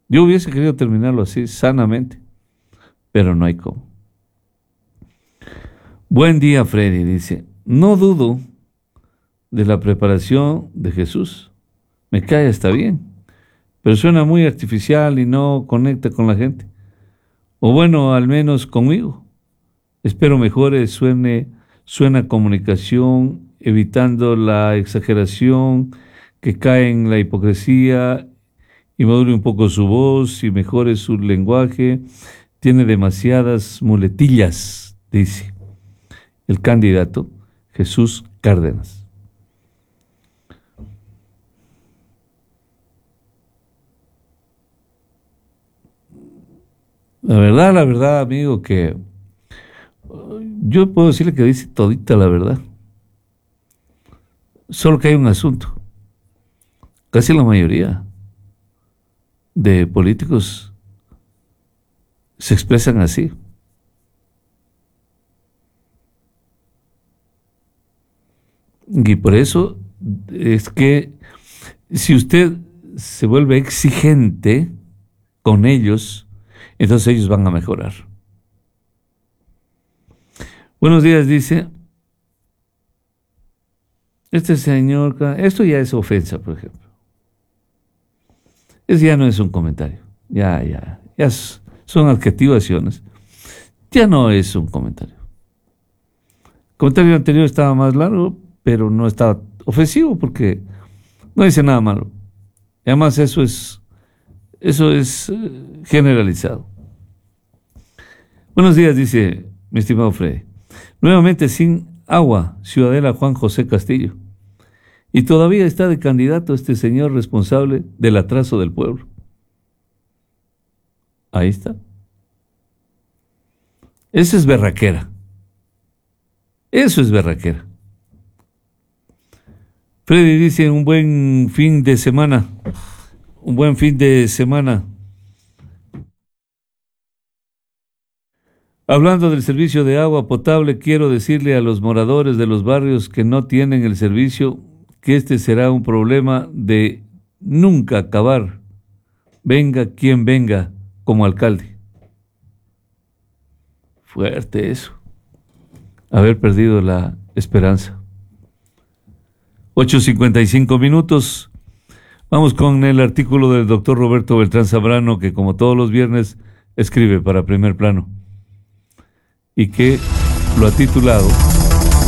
Yo hubiese querido terminarlo así, sanamente, pero no hay cómo. Buen día, Freddy, dice. No dudo de la preparación de Jesús. Me cae hasta bien, pero suena muy artificial y no conecta con la gente. O bueno, al menos conmigo. Espero mejore, suena comunicación, evitando la exageración que cae en la hipocresía y madure un poco su voz y mejore su lenguaje. Tiene demasiadas muletillas, dice el candidato Jesús Cárdenas. La verdad, amigo, que yo puedo decirle que dice todita la verdad. Solo que hay un asunto. Casi la mayoría de políticos se expresan así. Y por eso es que si usted se vuelve exigente con ellos, entonces ellos van a mejorar. Buenos días, dice. Este señor, esto ya es ofensa, por ejemplo. Eso ya no es un comentario. Son adjetivaciones. Ya no es un comentario. El comentario anterior estaba más largo, pero no estaba ofensivo porque no dice nada malo. Y además eso es generalizado. Buenos días, dice mi estimado Freddy. Nuevamente sin agua, Ciudadela Juan José Castillo. Y todavía está de candidato este señor responsable del atraso del pueblo. Ahí está. Esa es berraquera. Eso es berraquera. Freddy dice un buen fin de semana. Un buen fin de semana. Hablando del servicio de agua potable, quiero decirle a los moradores de los barrios que no tienen el servicio que este será un problema de nunca acabar. Venga quien venga como alcalde. Fuerte eso. Haber perdido la esperanza. 8:55. Vamos con el artículo del doctor Roberto Beltrán Zambrano, que como todos los viernes escribe para Primer Plano y que lo ha titulado